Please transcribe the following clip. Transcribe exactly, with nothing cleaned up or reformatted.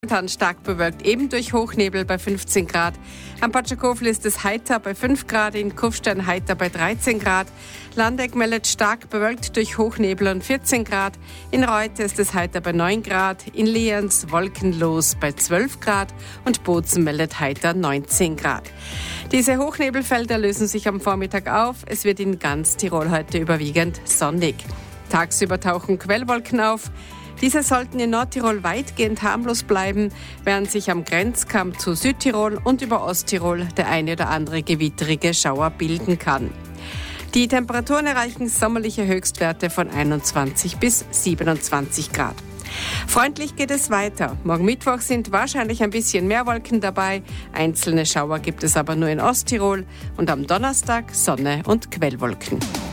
Momentan stark bewölkt, eben durch Hochnebel bei fünfzehn Grad. Am Patschakofel ist es heiter bei fünf Grad, in Kufstein heiter bei dreizehn Grad. Landeck meldet stark bewölkt durch Hochnebel und vierzehn Grad. In Reute ist es heiter bei neun Grad. In Lienz wolkenlos bei zwölf Grad. Und Bozen meldet heiter neunzehn Grad. Diese Hochnebelfelder lösen sich am Vormittag auf. Es wird in ganz Tirol heute überwiegend sonnig. Tagsüber tauchen Quellwolken auf. Diese sollten in Nordtirol weitgehend harmlos bleiben, während sich am Grenzkamm zu Südtirol und über Osttirol der eine oder andere gewitterige Schauer bilden kann. Die Temperaturen erreichen sommerliche Höchstwerte von einundzwanzig bis siebenundzwanzig Grad. Freundlich geht es weiter. Morgen Mittwoch sind wahrscheinlich ein bisschen mehr Wolken dabei. Einzelne Schauer gibt es aber nur in Osttirol. Und am Donnerstag Sonne und Quellwolken.